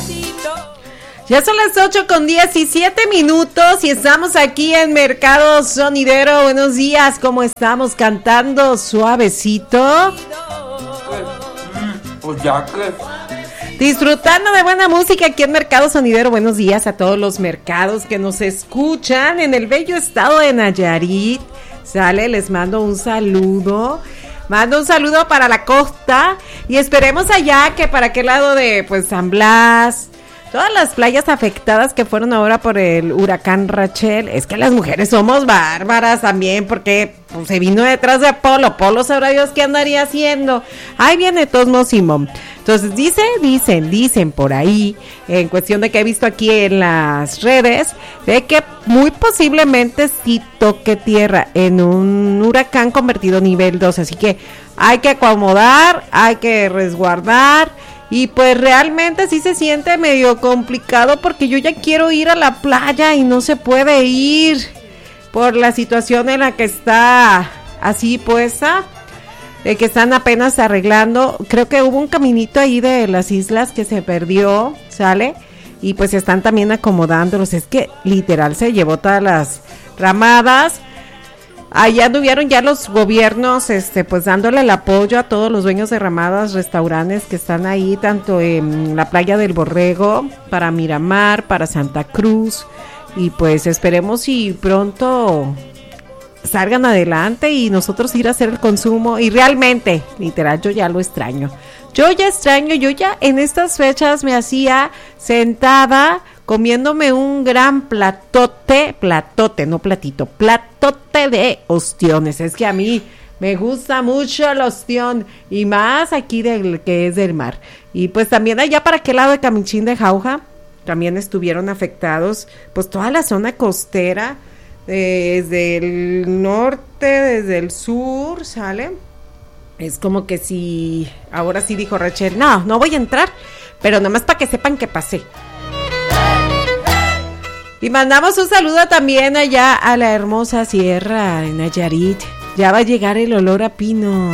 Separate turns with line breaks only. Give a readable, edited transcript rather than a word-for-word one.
Ya son las 8:17 y estamos aquí en Mercado Sonidero. Buenos días, ¿cómo estamos? Cantando suavecito.
Pues ya que...
Disfrutando de buena música aquí en Mercado Sonidero. Buenos días a todos los mercados que nos escuchan en el bello estado de Nayarit. Sale, les mando un saludo. Mando un saludo para la costa y esperemos allá que para aquel lado de pues San Blas, todas las playas afectadas que fueron ahora por el huracán Rachel. Es que las mujeres somos bárbaras también, porque pues, se vino detrás de Polo. Polo sabrá Dios qué andaría haciendo. Ahí viene Tosmo Simón. Entonces dicen por ahí, en cuestión de que he visto aquí en las redes, de que muy posiblemente sí toque tierra en un huracán convertido a nivel 2. Así que hay que acomodar, hay que resguardar. Y pues realmente sí se siente medio complicado porque yo ya quiero ir a la playa y no se puede ir por la situación en la que está así puesta, de que están apenas arreglando. Creo que hubo un caminito ahí de las islas que se perdió, ¿sale? Y pues están también acomodándolos. Es que literal se llevó todas las ramadas. Allá anduvieron ya los gobiernos, pues dándole el apoyo a todos los dueños de ramadas, restaurantes que están ahí, tanto en la playa del Borrego, para Miramar, para Santa Cruz, y pues esperemos y pronto salgan adelante y nosotros ir a hacer el consumo. Y realmente, literal, yo ya lo extraño. Yo ya en estas fechas me hacía sentada comiéndome un gran platote, no platito, platote de ostiones. Es que a mí me gusta mucho el ostión y más aquí del que es del mar. Y pues también allá para aquel lado de Camichín de Jauja también estuvieron afectados, pues toda la zona costera, desde el norte, desde el sur, ¿sale? Es como que si, ahora sí dijo Rachel, no voy a entrar, pero nomás para que sepan que pasé. Y mandamos un saludo también allá a la hermosa sierra de Nayarit. Ya va a llegar el olor a pino.